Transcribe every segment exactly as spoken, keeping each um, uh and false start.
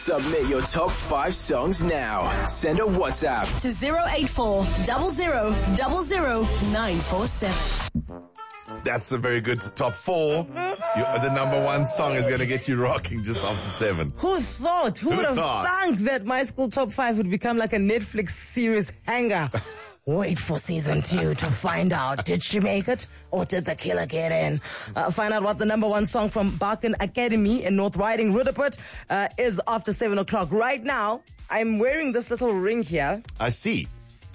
Submit your top five songs now. Send a WhatsApp to zero eight four zero zero zero zero nine four seven. That's a very good top four. You, the number one song is going to get you rocking just after seven. Who thought? Who, Who would have thought? thunk that my school top five would become like a Netflix series hanger? Wait for season two to find out. Did she make it or did the killer get in? Uh, find out what the number one song from Barkin Academy in North Riding, Rudaput, uh, is after seven o'clock. Right now, I'm wearing this little ring here. I see.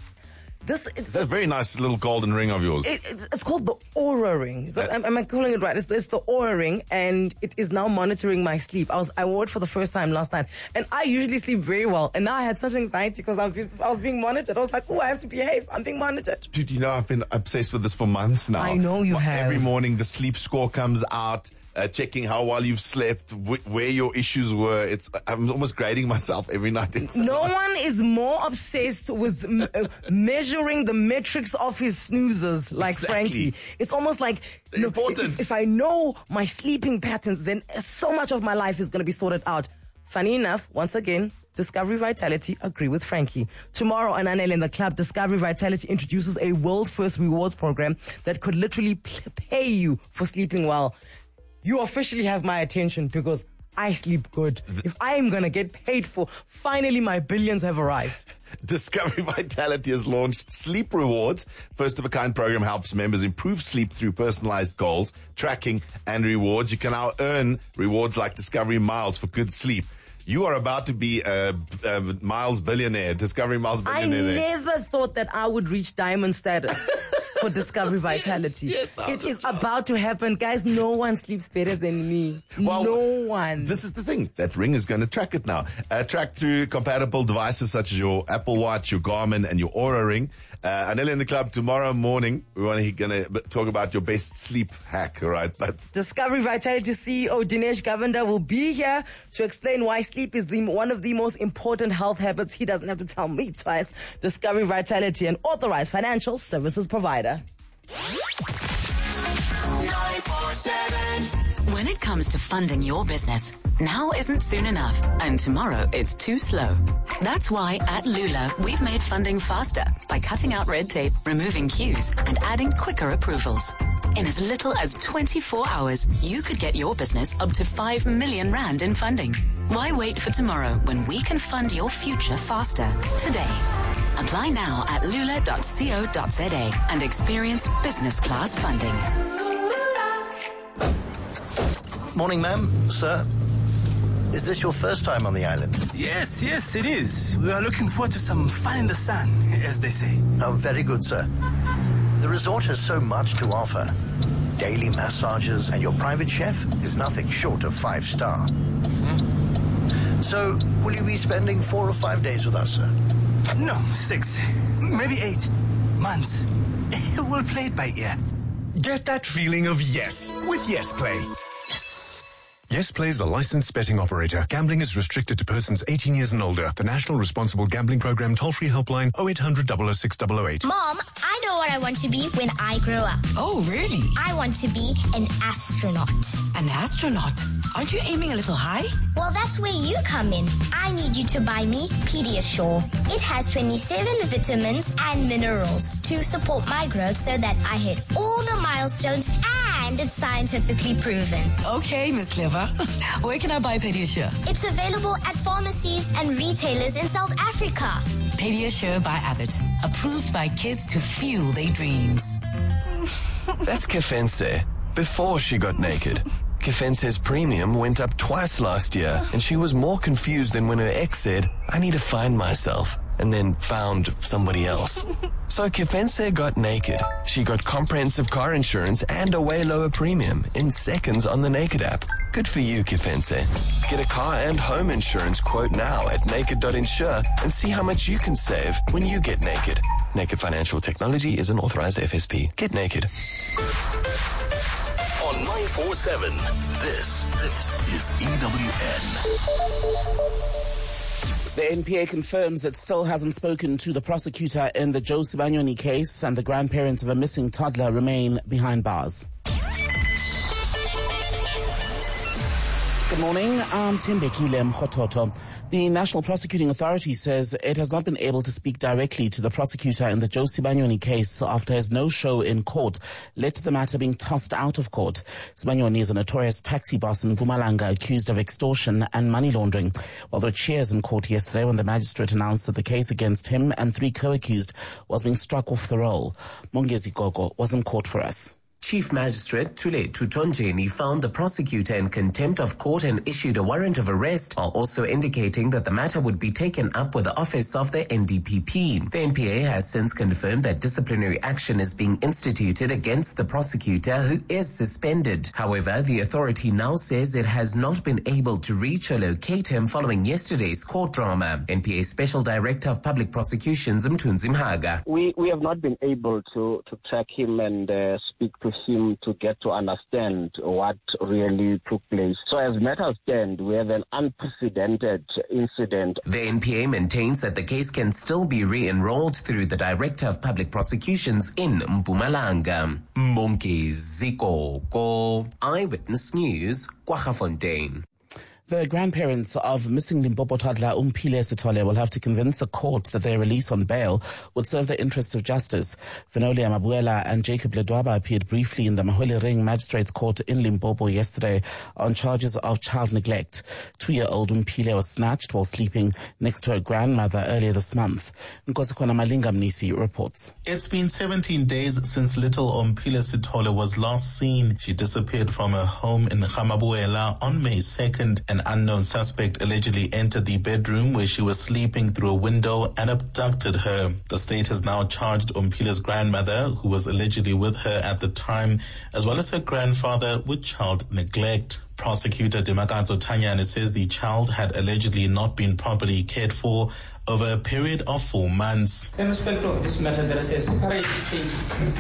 This It's a very nice little golden ring of yours. It, it, it's called the Aura Ring. So, am, am I calling it right? It's, it's the Aura Ring, and it is now monitoring my sleep. I was I wore it for the first time last night, and I usually sleep very well. And now I had such anxiety because I was, I was being monitored. I was like, oh, I have to behave. I'm being monitored. Dude, you know, I've been obsessed with this for months now. I know you My- have. Every morning, the sleep score comes out. Uh, checking how well you've slept, wh- where your issues were. It's I'm almost grading myself every night. It's No one is more obsessed with m- uh, measuring the metrics of his snoozes like Exactly. Frankie. It's almost like, look, Important. if, if I know my sleeping patterns, then so much of my life is going to be sorted out. Funny enough, once again, Discovery Vitality agree with Frankie. Tomorrow on Anel in the Club, Discovery Vitality introduces a world-first rewards program that could literally p- pay you for sleeping well. You officially have my attention because I sleep good. If I am going to get paid for, finally my billions have arrived. Discovery Vitality has launched Sleep Rewards. First of a kind program helps members improve sleep through personalized goals, tracking, and rewards. You can now earn rewards like Discovery Miles for good sleep. You are about to be a, a Miles billionaire, Discovery Miles I billionaire. never thought that I would reach diamond status for Discovery Vitality. yes, that was it is a joke. about to happen. Guys, no one sleeps better than me. Well, no one. This is the thing. That ring is going to track it now. Uh, track through compatible devices such as your Apple Watch, your Garmin, and your Aura Ring. Uh, Anel in the Club tomorrow morning. We're going to talk about your best sleep hack, all right? But Discovery Vitality C E O Dinesh Govender will be here to explain why sleep is the, one of the most important health habits. He doesn't have to tell me twice. Discovery Vitality, an authorized financial services provider. nine four seven. When it comes to funding your business, now isn't soon enough, and tomorrow it's too slow. That's why at Lula, we've made funding faster by cutting out red tape, removing queues, and adding quicker approvals. In as little as twenty-four hours, you could get your business up to five million rand in funding. Why wait for tomorrow when we can fund your future faster today? Apply now at lula dot co dot za and experience business class funding. Morning, ma'am, sir. Is this your first time on the island? Yes, yes, it is. We are looking forward to some fun in the sun, as they say. Oh, very good, sir. The resort has so much to offer. Daily massages and your private chef is nothing short of five star. Mm-hmm. So, will you be spending four or five days with us, sir? No, six, maybe eight months. We'll play it by ear. Get that feeling of yes with Yes Play. Yes. Yes Play is a licensed betting operator. Gambling is restricted to persons eighteen years and older. The National Responsible Gambling Program toll-free helpline oh eight hundred, double oh six, double oh eight. Mom, I know what I want to be when I grow up. Oh, really? I want to be an astronaut. An astronaut? Aren't you aiming a little high? Well, that's where you come in. I need you to buy me Pediasure. It has twenty-seven vitamins and minerals to support my growth so that I hit all the milestones, and it's scientifically proven. Okay, Miss Clever. Where can I buy Pediasure? It's available at pharmacies and retailers in South Africa. Pediasure by Abbott. Approved by kids to fuel their dreams. That's Kefense. Before she got naked. Kefense's premium went up twice last year, and she was more confused than when her ex said, I need to find myself, and then found somebody else. So Kefense got naked. She got comprehensive car insurance and a way lower premium in seconds on the Naked app. Good for you, Kefense. Get a car and home insurance quote now at naked dot insure and see how much you can save when you get naked. Naked Financial Technology is an authorized F S P. Get naked. On nine four seven, this, this is E W N. The N P A confirms it still hasn't spoken to the prosecutor in the Joe Sibanyoni case, and the grandparents of a missing toddler remain behind bars. Good Good morning, I'm Timbekile Mkhototo. The National Prosecuting Authority says it has not been able to speak directly to the prosecutor in the Josie Banyoni case after his no-show in court led to the matter being tossed out of court. Sibanyoni is a notorious taxi boss in Mpumalanga accused of extortion and money laundering. While there were cheers in court yesterday when the magistrate announced that the case against him and three co-accused was being struck off the roll. Mongezi Gogo was in court for us. Chief Magistrate Tule Tutonjeni found the prosecutor in contempt of court and issued a warrant of arrest, while also indicating that the matter would be taken up with the office of the N D P P. The N P A has since confirmed that disciplinary action is being instituted against the prosecutor, who is suspended. However, the authority now says it has not been able to reach or locate him following yesterday's court drama. N P A Special Director of Public Prosecutions Mthunzi Mhaga. We we have not been able to, to track him and uh, speak to him to get to understand what really took place. So as matters stand, we have an unprecedented incident. The N P A maintains that the case can still be re-enrolled through the Director of Public Prosecutions in Mpumalanga. Mongezi Gogo, Eyewitness News, KwaGafontein. The grandparents of missing Limpopo toddler Umphile Sithole will have to convince a court that their release on bail would serve the interests of justice. Fenolia Mabuela and Jacob Ledwaba appeared briefly in the Mahweli Ring Magistrates Court in Limpopo yesterday on charges of child neglect. Two-year-old Umphile was snatched while sleeping next to her grandmother earlier this month. Nkosikwana Malinga Mnisi reports. It's been seventeen days since little Umphile Sithole was last seen. She disappeared from her home in Khamabuela on May second. An unknown suspect allegedly entered the bedroom where she was sleeping through a window and abducted her. The state has now charged Umphile's grandmother, who was allegedly with her at the time, as well as her grandfather, with child neglect. Prosecutor Demakatso Tanyane says the child had allegedly not been properly cared for over a period of four months. In respect of this matter, there is a separate thing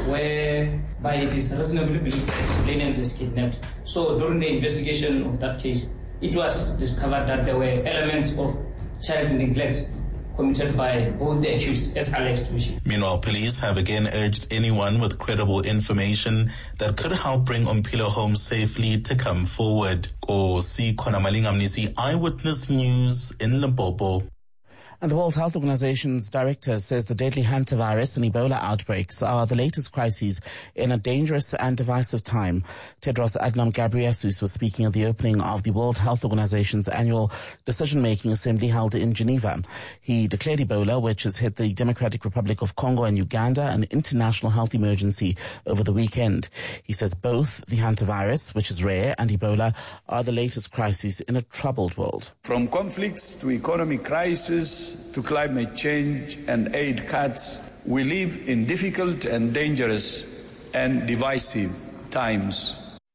whereby it is reasonably believed that the Lenian is kidnapped. So during the investigation of that case, it was discovered that there were elements of child neglect committed by both the accused as alleged. Meanwhile, police have again urged anyone with credible information that could help bring Umphile home safely to come forward. Nkosikwana Malinga Mnisi, Eyewitness News in Limpopo. And the World Health Organization's director says the deadly hantavirus and Ebola outbreaks are the latest crises in a dangerous and divisive time. Tedros Adhanom Ghebreyesus was speaking at the opening of the World Health Organization's annual decision-making assembly held in Geneva. He declared Ebola, which has hit the Democratic Republic of Congo and Uganda, an international health emergency over the weekend. He says both the hantavirus, which is rare, and Ebola are the latest crises in a troubled world. From conflicts to economic crisis, to climate change and aid cuts, we live in difficult and dangerous and divisive times.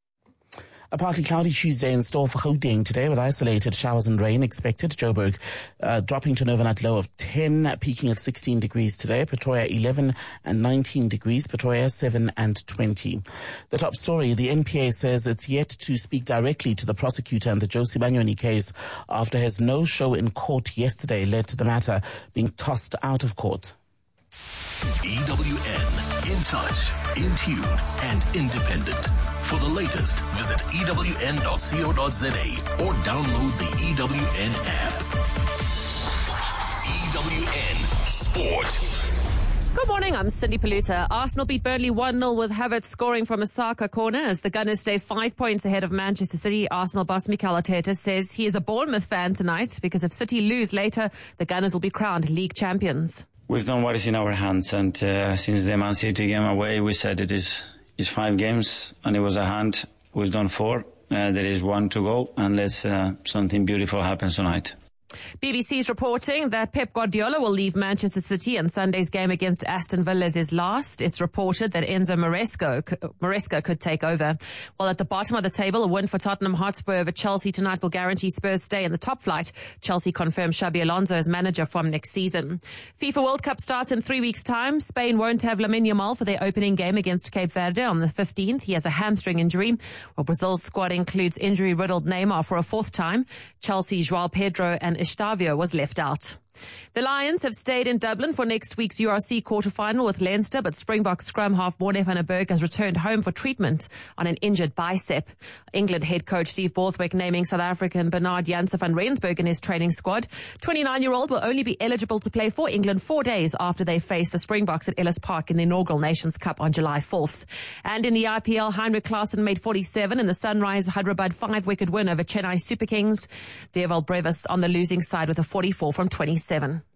A partly cloudy Tuesday in store for Gauteng today with isolated showers and rain expected. Joburg uh, dropping to an overnight low of ten, peaking at sixteen degrees today. Pretoria eleven and nineteen degrees. Pretoria seven and twenty. The top story, the N P A says it's yet to speak directly to the prosecutor in the Josie Banyoni case after his no-show in court yesterday led to the matter being tossed out of court. E W N, in touch, in tune, and independent. For the latest, visit E W N dot co dot za or download the E W N app. E W N Sport. Good morning, I'm Cindy Paluta. Arsenal beat Burnley one nil with Havertz scoring from a Saka corner as the Gunners stay five points ahead of Manchester City. Arsenal boss Mikel Arteta says he is a Bournemouth fan tonight because if City lose later, the Gunners will be crowned league champions. We've done what is in our hands, and uh, since the Man City game away, we said it is it's five games, and it was a hand. We've done four. Uh, there is one to go, unless uh, something beautiful happens tonight. B B C is reporting that Pep Guardiola will leave Manchester City and Sunday's game against Aston Villa is his last. It's reported that Enzo Maresca, Maresca could take over. While at the bottom of the table, a win for Tottenham Hotspur over Chelsea tonight will guarantee Spurs stay in the top flight. Chelsea confirmed Xabi Alonso as manager from next season. FIFA World Cup starts in three weeks' time. Spain won't have Lamine Yamal for their opening game against Cape Verde on the fifteenth. He has a hamstring injury. While Brazil's squad includes injury-riddled Neymar for a fourth time, Chelsea's João Pedro and Estavio was left out. The Lions have stayed in Dublin for next week's U R C quarterfinal with Leinster, but Springbok scrum half Morne van der Berg has returned home for treatment on an injured bicep. England head coach Steve Borthwick naming South African Bernard Janse van Rensburg in his training squad. twenty-nine-year-old will only be eligible to play for England four days after they face the Springboks at Ellis Park in the inaugural Nations Cup on July fourth. And in the I P L, Heinrich Klaassen made forty-seven in the Sunrise Hyderabad five-wicket win over Chennai Super Kings. Deval Brevis on the losing side with a forty-four from twenty-seven.